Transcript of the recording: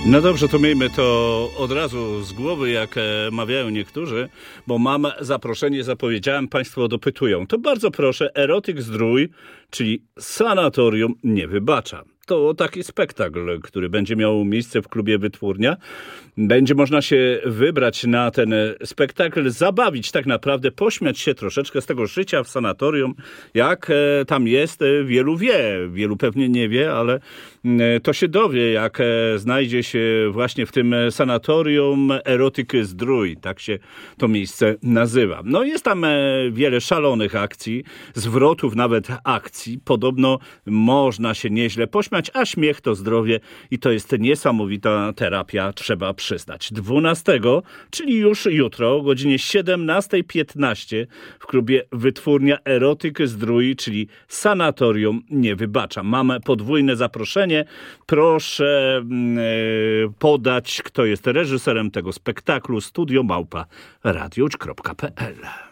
No dobrze, to miejmy to od razu z głowy, jak mawiają niektórzy, bo mam zaproszenie, zapowiedziałem, państwo dopytują. To bardzo proszę, Erotyk Zdrój, czyli Sanatorium nie wybacza. To taki spektakl, który będzie miał miejsce w klubie Wytwórnia. Będzie można się wybrać na ten spektakl, zabawić tak naprawdę, pośmiać się troszeczkę z tego życia w sanatorium. Jak tam jest, wielu wie, wielu pewnie nie wie, ale to się dowie, jak znajdzie się właśnie w tym sanatorium Erotyk Zdrój. Tak się to miejsce nazywa. No jest tam wiele szalonych akcji, zwrotów nawet akcji. Podobno można się nieźle pośmiać, a śmiech to zdrowie i to jest niesamowita terapia, trzeba przyznać. 12, czyli już jutro o godzinie 17:15 w klubie Wytwórnia Erotyk Zdrój, czyli Sanatorium nie wybacza. Mamy podwójne zaproszenie. Proszę podać, kto jest reżyserem tego spektaklu. studio@radiowcz.pl